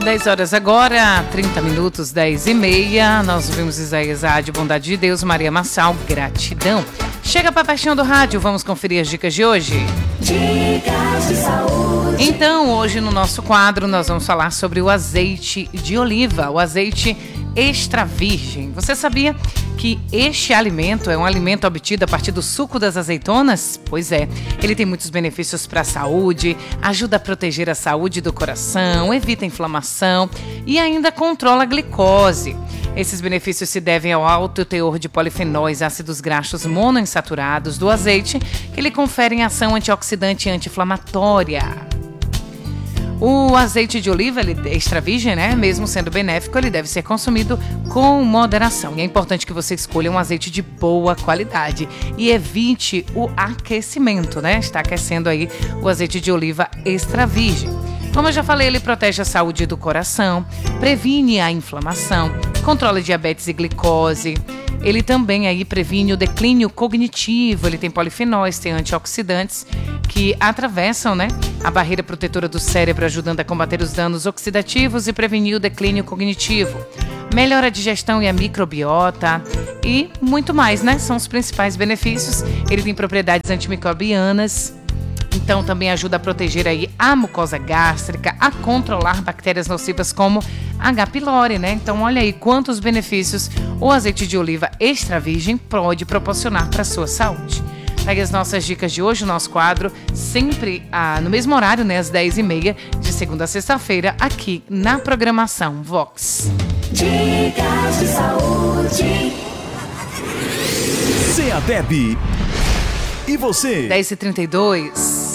10 horas agora, 30 minutos, 10h30. Nós ouvimos Isaías Ade, Bondade de Deus, Maria Massal, Gratidão. Chega para a Paixão do Rádio, vamos conferir as dicas de hoje? Dicas de saúde. Então, hoje no nosso quadro, nós vamos falar sobre o azeite de oliva, o azeite extra virgem. Você sabia que este alimento é um alimento obtido a partir do suco das azeitonas? Pois é, ele tem muitos benefícios para a saúde, ajuda a proteger a saúde do coração, evita a inflamação e ainda controla a glicose. Esses benefícios se devem ao alto teor de polifenóis, ácidos graxos monoinsaturados do azeite, que lhe conferem ação antioxidante e anti-inflamatória. O azeite de oliva, ele é extra virgem, né? Mesmo sendo benéfico, ele deve ser consumido com moderação. E é importante que você escolha um azeite de boa qualidade e evite o aquecimento, né? Está aquecendo aí o azeite de oliva extra virgem. Como eu já falei, ele protege a saúde do coração, previne a inflamação, controla diabetes e glicose. Ele também aí previne o declínio cognitivo, ele tem polifenóis, tem antioxidantes que atravessam, né, a barreira protetora do cérebro, ajudando a combater os danos oxidativos e prevenir o declínio cognitivo. Melhora a digestão e a microbiota e muito mais, né? São os principais benefícios. Ele tem propriedades antimicrobianas. Então também ajuda a proteger aí a mucosa gástrica, a controlar bactérias nocivas como H. pylori, né? Então olha aí quantos benefícios o azeite de oliva extra virgem pode proporcionar para a sua saúde. Pegue as nossas dicas de hoje, o nosso quadro, sempre no mesmo horário, né? Às 10h30, de segunda a sexta-feira, aqui na programação Vox. Dicas de saúde. CEADEB. E você? 10h32.